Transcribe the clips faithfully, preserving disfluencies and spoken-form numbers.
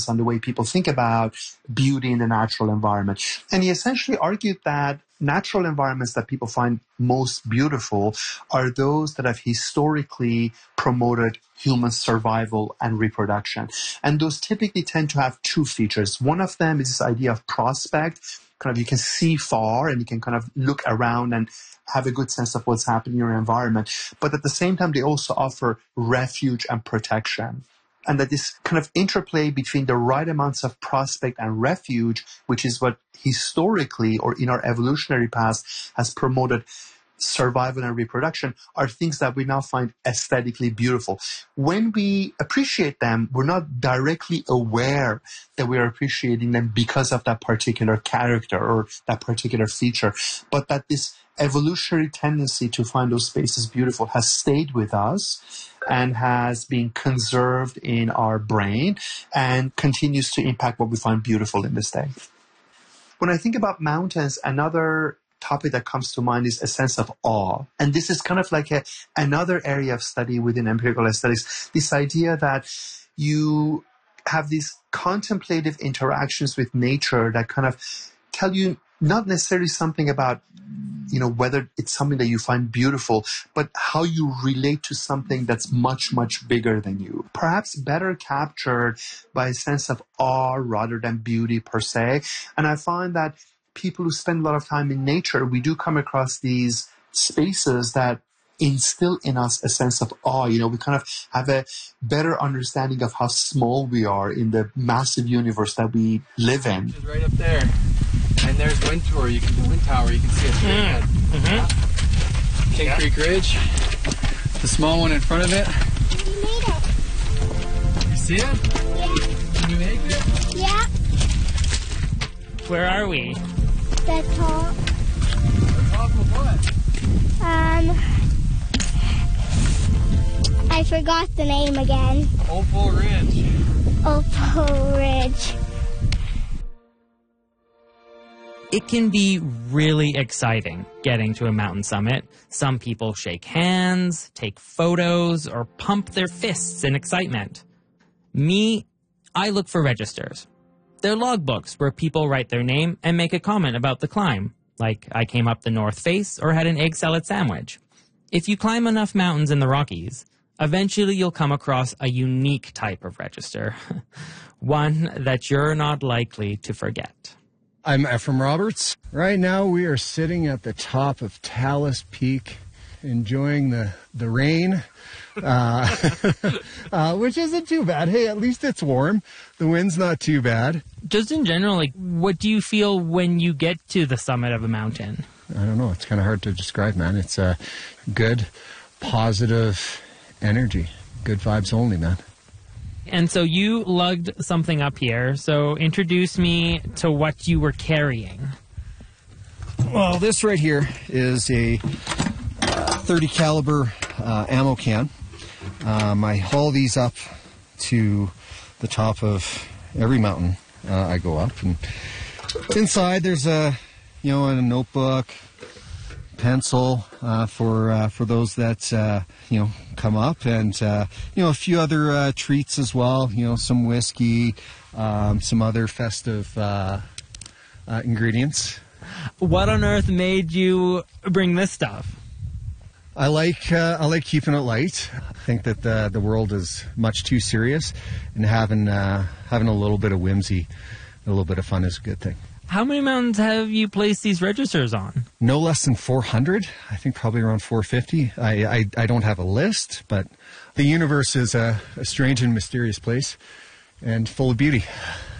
influence on the way people think about beauty in the natural environment. And he essentially argued that natural environments that people find most beautiful are those that have historically promoted human survival and reproduction. And those typically tend to have two features. One of them is this idea of prospect. Kind of you can see far and you can kind of look around and have a good sense of what's happening in your environment. But at the same time, they also offer refuge and protection. And that this kind of interplay between the right amounts of prospect and refuge, which is what historically or in our evolutionary past has promoted survival and reproduction, are things that we now find aesthetically beautiful. When we appreciate them, we're not directly aware that we are appreciating them because of that particular character or that particular feature, but that this evolutionary tendency to find those spaces beautiful has stayed with us and has been conserved in our brain and continues to impact what we find beautiful in this day. When I think about mountains, another topic that comes to mind is a sense of awe. And this is kind of like a, another area of study within empirical aesthetics, this idea that you have these contemplative interactions with nature that kind of tell you not necessarily something about, you know, whether it's something that you find beautiful, but how you relate to something that's much, much bigger than you. Perhaps better captured by a sense of awe rather than beauty per se. And I find that people who spend a lot of time in nature, we do come across these spaces that instill in us a sense of awe. You know, we kind of have a better understanding of how small we are in the massive universe that we live in. It's right up there. And there's Wind Tower. You can Wind Tower. You can see it straight ahead. Mm-hmm. King yeah. Creek Ridge. The small one in front of it. We made it. You see it? Yeah. Can you make it? Yeah. Where are we? The top. The top of what? Um, I forgot the name again. Opal Ridge. Opal Ridge. It can be really exciting getting to a mountain summit. Some people shake hands, take photos, or pump their fists in excitement. Me, I look for registers. They're logbooks where people write their name and make a comment about the climb, like I came up the North Face or had an egg salad sandwich. If you climb enough mountains in the Rockies, eventually you'll come across a unique type of register, one that you're not likely to forget. I'm Ephraim Roberts. Right now we are sitting at the top of Talus Peak, enjoying the, the rain, uh, uh, which isn't too bad. Hey, at least it's warm. The wind's not too bad. Just in general, like, what do you feel when you get to the summit of a mountain? I don't know. It's kind of hard to describe, man. It's a good, positive energy. Good vibes only, man. And so you lugged something up here. So introduce me to what you were carrying. Well, this right here is a thirty caliber uh, ammo can. Um, I haul these up to the top of every mountain uh, I go up, and inside there's a you know a notebook, pencil uh, for uh, for those that uh, you know come up, and uh, you know a few other uh, treats as well. You know some whiskey, um, some other festive uh, uh, ingredients. What on earth made you bring this stuff? I like uh, I like keeping it light. I think that the the world is much too serious, and having uh, having a little bit of whimsy, a little bit of fun is a good thing. How many mountains have you placed these registers on? No less than four hundred. I think probably around four fifty. I, I, I don't have a list, but the universe is a, a strange and mysterious place and full of beauty.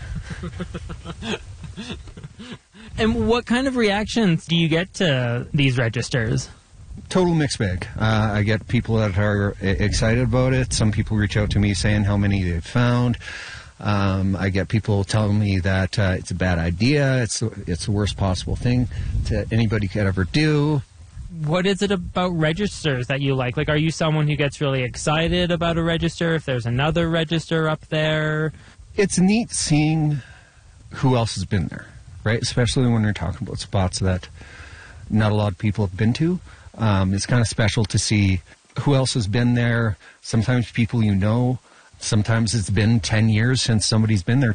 And what kind of reactions do you get to these registers? Total mixed bag. Uh, I get people that are excited about it. Some people reach out to me saying how many they've found. Um, I get people telling me that uh, it's a bad idea. It's it's the worst possible thing that anybody could ever do. What is it about registers that you like? Like, are you someone who gets really excited about a register if there's another register up there? It's neat seeing who else has been there, right? Especially when you're talking about spots that not a lot of people have been to. Um, it's kind of special to see who else has been there. Sometimes people you know. Sometimes it's been ten years since somebody's been there.